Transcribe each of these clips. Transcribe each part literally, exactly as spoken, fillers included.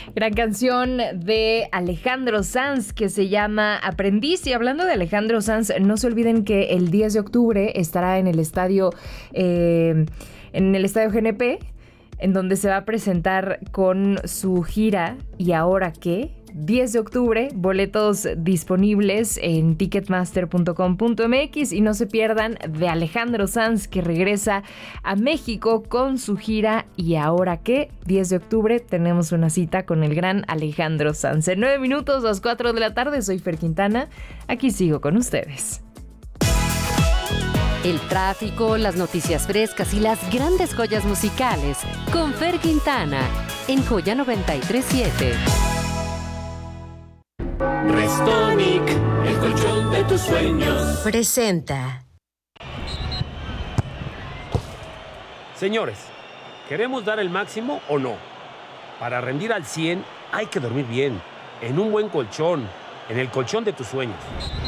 Gran canción de Alejandro Sanz que se llama Aprendiz. Y hablando de Alejandro Sanz, no se olviden que el diez de octubre estará en el estadio, eh, en el estadio G N P, en donde se va a presentar con su gira ¿Y ahora qué? diez de octubre, boletos disponibles en ticketmaster punto com punto m x y no se pierdan de Alejandro Sanz, que regresa a México con su gira ¿Y ahora qué? diez de octubre tenemos una cita con el gran Alejandro Sanz. En nueve minutos, a las cuatro de la tarde, soy Fer Quintana, aquí sigo con ustedes. El tráfico, las noticias frescas y las grandes joyas musicales con Fer Quintana en Joya noventa y tres punto siete. Restonic, el colchón de tus sueños, presenta. Señores, ¿queremos dar el máximo o no? Para rendir al cien hay que dormir bien, en un buen colchón, en el colchón de tus sueños.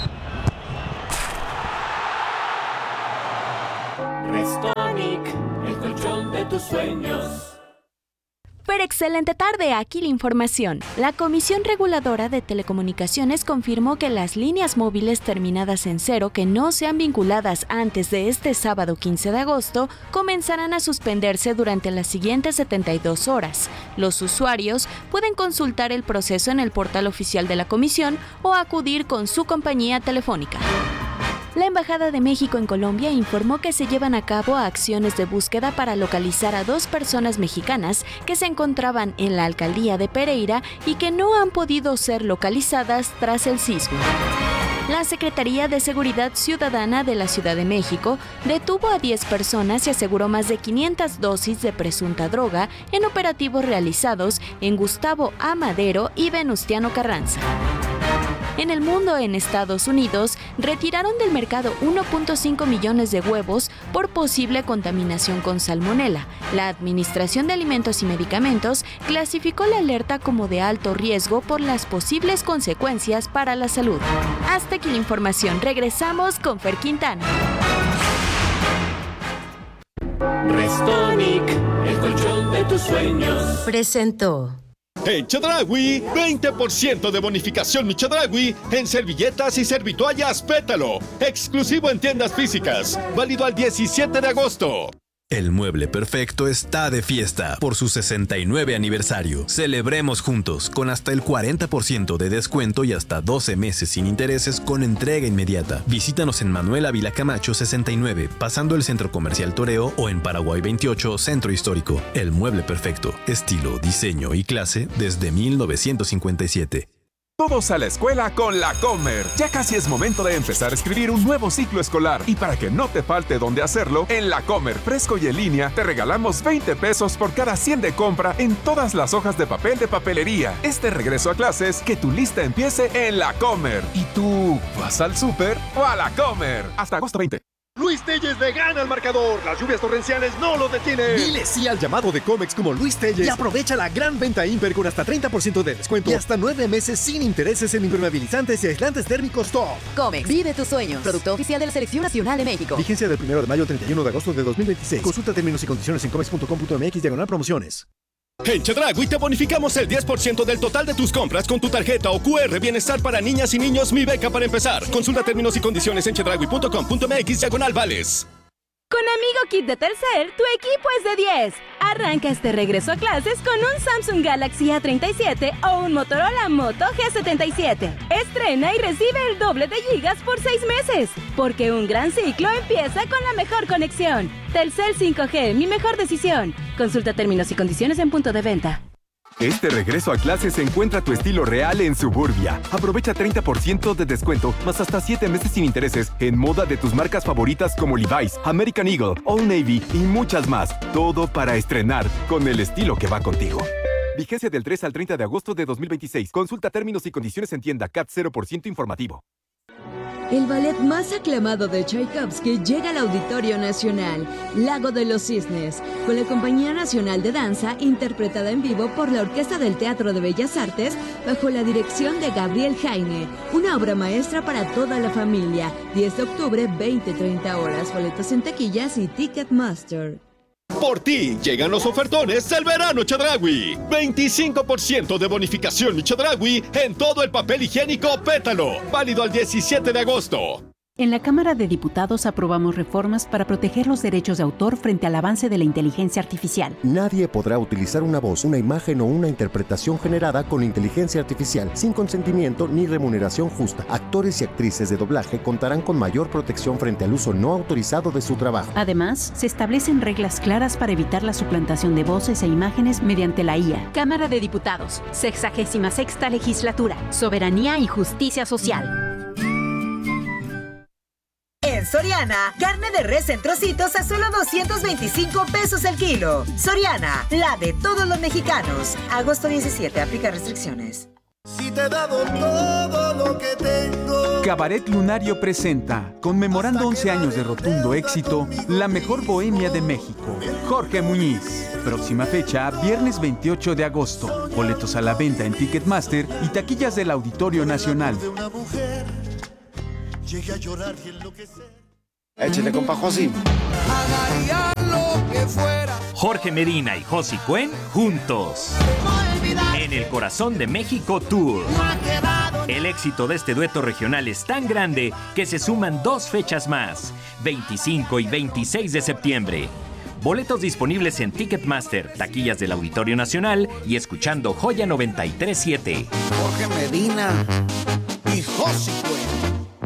Restonic, el colchón de tus sueños. Pero excelente tarde, aquí la información. La Comisión Reguladora de Telecomunicaciones confirmó que las líneas móviles terminadas en cero que no sean vinculadas antes de este sábado quince de agosto comenzarán a suspenderse durante las siguientes setenta y dos horas. Los usuarios pueden consultar el proceso en el portal oficial de la Comisión o acudir con su compañía telefónica. La Embajada de México en Colombia informó que se llevan a cabo acciones de búsqueda para localizar a dos personas mexicanas que se encontraban en la alcaldía de Pereira y que no han podido ser localizadas tras el sismo. La Secretaría de Seguridad Ciudadana de la Ciudad de México detuvo a diez personas y aseguró más de quinientas dosis de presunta droga en operativos realizados en Gustavo A. Madero y Venustiano Carranza. En el mundo, en Estados Unidos, retiraron del mercado uno punto cinco millones de huevos por posible contaminación con salmonela. La Administración de Alimentos y Medicamentos clasificó la alerta como de alto riesgo por las posibles consecuencias para la salud. Hasta aquí la información. Regresamos con Fer Quintana. Restonic, el colchón de tus sueños, presentó. En Chedraui, veinte por ciento de bonificación mi Chedraui en servilletas y servitoallas Pétalo. Exclusivo en tiendas físicas. Válido al diecisiete de agosto. El Mueble Perfecto está de fiesta por su sesenta y nueve aniversario. Celebremos juntos con hasta el cuarenta por ciento de descuento y hasta doce meses sin intereses con entrega inmediata. Visítanos en Manuel Ávila Camacho sesenta y nueve, pasando el Centro Comercial Toreo, o en Paraguay veintiocho, Centro Histórico. El Mueble Perfecto, estilo, diseño y clase desde mil novecientos cincuenta y siete. Todos a la escuela con la Comer. Ya casi es momento de empezar a escribir un nuevo ciclo escolar. Y para que no te falte dónde hacerlo, en la Comer fresco y en línea te regalamos veinte pesos por cada cien de compra en todas las hojas de papel de papelería. Este regreso a clases, que tu lista empiece en la Comer. ¿Y tú vas al súper o a la Comer? Hasta agosto veinte. Luis Telles le gana al marcador. Las lluvias torrenciales no lo detienen. Dile sí al llamado de Comex como Luis Telles y aprovecha la gran venta Imper con hasta treinta por ciento de descuento y hasta nueve meses sin intereses en impermeabilizantes y aislantes térmicos top. Comex, vive tus sueños. Producto oficial de la Selección Nacional de México. Vigencia del primero de mayo al treinta y uno de agosto de dos mil veintiséis. Consulta términos y condiciones en comex punto com punto m x diagonal promociones. En Chedraui te bonificamos el diez por ciento del total de tus compras con tu tarjeta o cu erre Bienestar para niñas y niños Mi Beca para empezar. Consulta términos y condiciones en chedraui punto com punto m x diagonal vales. Con Amigo Kit de Telcel, tu equipo es de diez. Arranca este regreso a clases con un Samsung Galaxy A treinta y siete o un Motorola Moto G setenta y siete. Estrena y recibe el doble de gigas por seis meses. Porque un gran ciclo empieza con la mejor conexión. Telcel cinco G, mi mejor decisión. Consulta términos y condiciones en punto de venta. Este regreso a clases encuentra tu estilo real en Suburbia. Aprovecha treinta por ciento de descuento, más hasta siete meses sin intereses en moda de tus marcas favoritas como Levi's, American Eagle, Old Navy y muchas más. Todo para estrenar con el estilo que va contigo. Vigencia del tres al treinta de agosto de dos mil veintiséis. Consulta términos y condiciones en tienda. C A T cero por ciento informativo. El ballet más aclamado de Tchaikovsky llega al Auditorio Nacional, Lago de los Cisnes, con la Compañía Nacional de Danza, interpretada en vivo por la Orquesta del Teatro de Bellas Artes, bajo la dirección de Gabriel Jaime. Una obra maestra para toda la familia. diez de octubre, veinte treinta horas. Boletos en taquillas y Ticketmaster. Por ti llegan los ofertones del verano Chedraui. veinticinco por ciento de bonificación mi Chedraui en todo el papel higiénico Pétalo. Válido al diecisiete de agosto. En la Cámara de Diputados aprobamos reformas para proteger los derechos de autor frente al avance de la inteligencia artificial. Nadie podrá utilizar una voz, una imagen o una interpretación generada con inteligencia artificial sin consentimiento ni remuneración justa. Actores y actrices de doblaje contarán con mayor protección frente al uso no autorizado de su trabajo. Además, se establecen reglas claras para evitar la suplantación de voces e imágenes mediante la I A. Cámara de Diputados, sexagésima sexta legislatura, soberanía y justicia social. En Soriana, carne de res en trocitos a solo doscientos veinticinco pesos el kilo. Soriana, la de todos los mexicanos. Agosto diecisiete, aplica restricciones. Si te he dado todo lo que tengo. Cabaret Lunario presenta, conmemorando once años de rotundo éxito, la mejor bohemia de México. Jorge Muñiz. Próxima fecha, viernes veintiocho de agosto. Boletos a la venta en Ticketmaster y taquillas del Auditorio Nacional. Llegué a llorar y enloquecer. Échale, compa Josi. Haría lo que fuera. Jorge Medina y Josi Cuen juntos. En el Corazón de México Tour. El éxito de este dueto regional es tan grande que se suman dos fechas más, veinticinco y veintiséis de septiembre. Boletos disponibles en Ticketmaster, taquillas del Auditorio Nacional y escuchando Joya noventa y tres punto siete. Jorge Medina y Josi Cuen.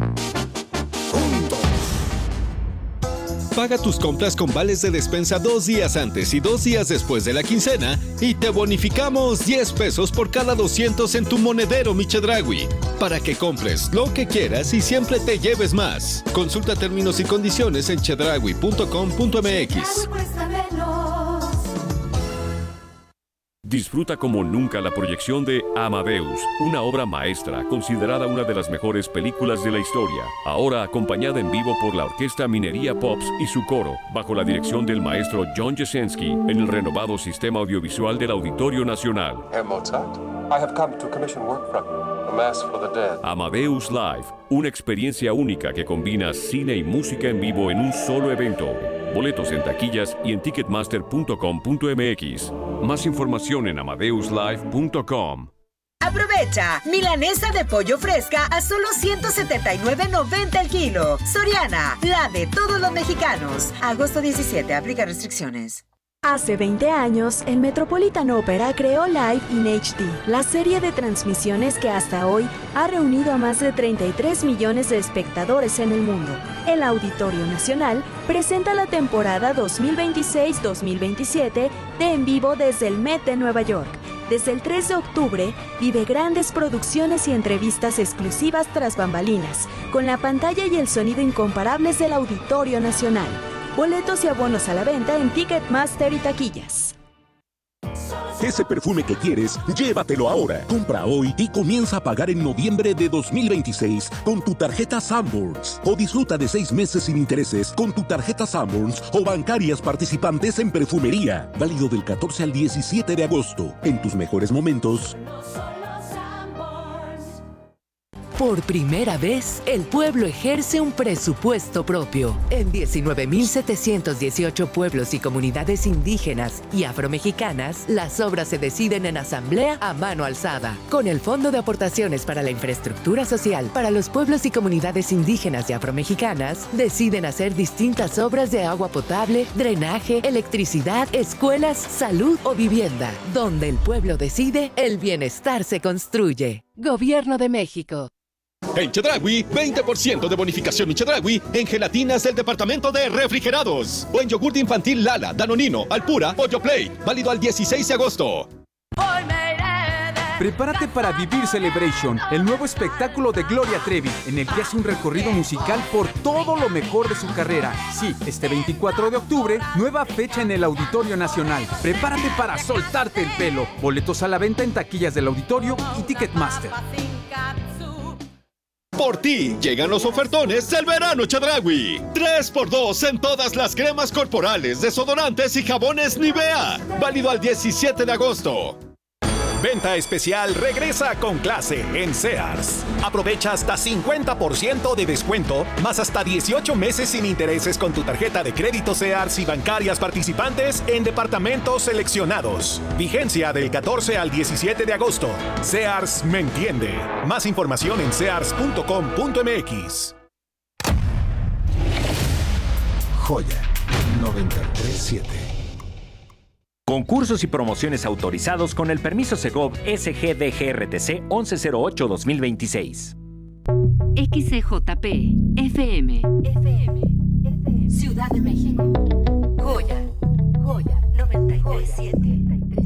Paga tus compras con vales de despensa dos días antes y dos días después de la quincena y te bonificamos diez pesos por cada doscientos en tu monedero mi Chedraui, para que compres lo que quieras y siempre te lleves más. Consulta términos y condiciones en chedraui punto com punto m x. Disfruta como nunca la proyección de Amadeus, una obra maestra considerada una de las mejores películas de la historia, ahora acompañada en vivo por la Orquesta Minería Pops y su coro, bajo la dirección del maestro John Jesensky, en el renovado sistema audiovisual del Auditorio Nacional. Herr Mozart, I have come to commission work from you, A Mass for the Dead. Amadeus Live, una experiencia única que combina cine y música en vivo en un solo evento. Boletos en taquillas y en ticketmaster punto com punto m x. Más información en amadeus live punto com. Aprovecha, milanesa de pollo fresca a solo ciento setenta y nueve noventa el kilo. Soriana, la de todos los mexicanos. Agosto diecisiete, aplica restricciones. Hace veinte años, el Metropolitan Opera creó Live in H D, la serie de transmisiones que hasta hoy ha reunido a más de treinta y tres millones de espectadores en el mundo. El Auditorio Nacional presenta la temporada dos mil veintiséis dos mil veintisiete de En Vivo desde el Met de Nueva York. Desde el tres de octubre, vive grandes producciones y entrevistas exclusivas tras bambalinas, con la pantalla y el sonido incomparables del Auditorio Nacional. Boletos y abonos a la venta en Ticketmaster y taquillas. Ese perfume que quieres, llévatelo ahora. Compra hoy y comienza a pagar en noviembre de dos mil veintiséis con tu tarjeta Sanborns. O disfruta de seis meses sin intereses con tu tarjeta Sanborns o bancarias participantes en perfumería. Válido del catorce al diecisiete de agosto. En tus mejores momentos. Por primera vez, el pueblo ejerce un presupuesto propio. En diecinueve mil setecientos dieciocho pueblos y comunidades indígenas y afromexicanas, las obras se deciden en asamblea a mano alzada. Con el Fondo de Aportaciones para la Infraestructura Social para los pueblos y comunidades indígenas y afromexicanas, deciden hacer distintas obras de agua potable, drenaje, electricidad, escuelas, salud o vivienda. Donde el pueblo decide, el bienestar se construye. Gobierno de México. En Chedraui, veinte por ciento de bonificación en Chedraui en gelatinas del departamento de refrigerados. O en yogur infantil Lala, Danonino, Alpura o Yoplait. Válido al dieciséis de agosto. Prepárate para Vivir Celebration, el nuevo espectáculo de Gloria Trevi, en el que hace un recorrido musical por todo lo mejor de su carrera. Sí, este veinticuatro de octubre, nueva fecha en el Auditorio Nacional. Prepárate para soltarte el pelo. Boletos a la venta en taquillas del Auditorio y Ticketmaster. Por ti llegan los ofertones del verano Chedraui. tres por dos en todas las cremas corporales, desodorantes y jabones Nivea. Válido al diecisiete de agosto. Venta especial regresa con clase en Sears. Aprovecha hasta cincuenta por ciento de descuento, más hasta dieciocho meses sin intereses con tu tarjeta de crédito Sears y bancarias participantes en departamentos seleccionados. Vigencia del catorce al diecisiete de agosto. Sears me entiende. Más información en sears punto com punto m x. Joya noventa y tres punto siete. Concursos y promociones autorizados con el permiso Segov S G D G R T C once cero ocho dos mil veintiséis. X C J P F M F M Ciudad de México. Joya Joya noventa y tres punto siete.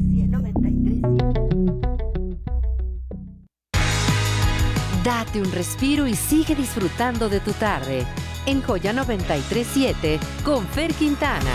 Date un respiro y sigue disfrutando de tu tarde en Joya noventa y tres punto siete con Fer Quintana.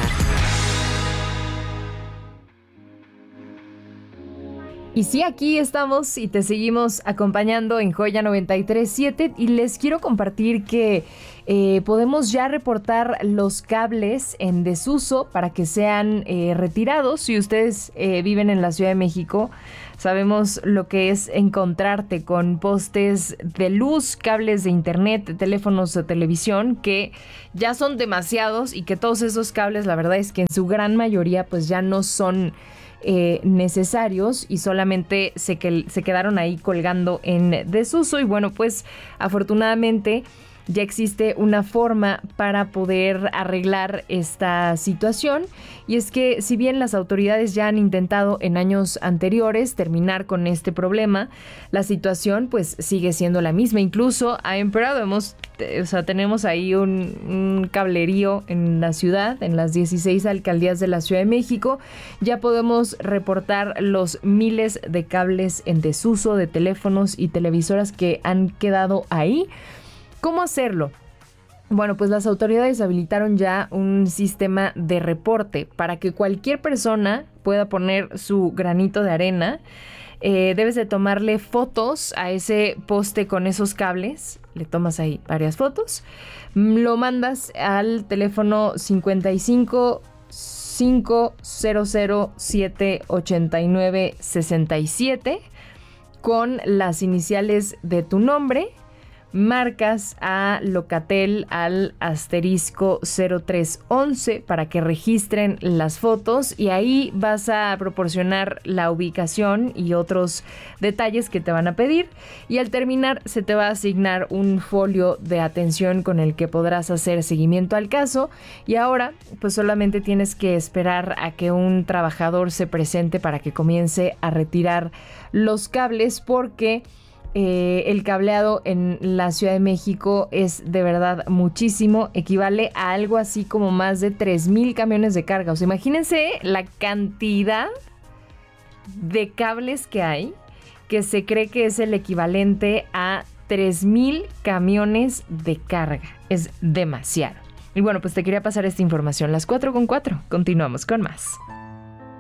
Y sí, aquí estamos y te seguimos acompañando en Joya noventa y tres punto siete y les quiero compartir que eh, podemos ya reportar los cables en desuso para que sean eh, retirados. Si ustedes eh, viven en la Ciudad de México, sabemos lo que es encontrarte con postes de luz, cables de internet, teléfonos de televisión que ya son demasiados y que todos esos cables, la verdad es que en su gran mayoría pues ya no son Eh, necesarios y solamente se, que, se quedaron ahí colgando en desuso. Y bueno, pues afortunadamente ya existe una forma para poder arreglar esta situación, y es que si bien las autoridades ya han intentado en años anteriores terminar con este problema, la situación pues sigue siendo la misma, incluso ha empeorado. Hemos, o sea, tenemos ahí un, un cablerío en la ciudad, en las dieciséis alcaldías de la Ciudad de México. Ya podemos reportar los miles de cables en desuso de teléfonos y televisoras que han quedado ahí. ¿Cómo hacerlo? Bueno, pues las autoridades habilitaron ya un sistema de reporte para que cualquier persona pueda poner su granito de arena. Eh, debes de tomarle fotos a ese poste con esos cables. Le tomas ahí varias fotos. Lo mandas al teléfono cincuenta y cinco, cinco cero cero, siete ochenta y nueve, sesenta y siete con las iniciales de tu nombre. Marcas a Locatel al asterisco cero tres once para que registren las fotos, y ahí vas a proporcionar la ubicación y otros detalles que te van a pedir, y al terminar se te va a asignar un folio de atención con el que podrás hacer seguimiento al caso. Y ahora pues solamente tienes que esperar a que un trabajador se presente para que comience a retirar los cables, porque Eh, el cableado en la Ciudad de México es de verdad muchísimo, equivale a algo así como más de tres mil camiones de carga. O sea, imagínense la cantidad de cables que hay, que se cree que es el equivalente a tres mil camiones de carga. Es demasiado. Y bueno, pues te quería pasar esta información. Las cuatro con cuatro. Continuamos con más.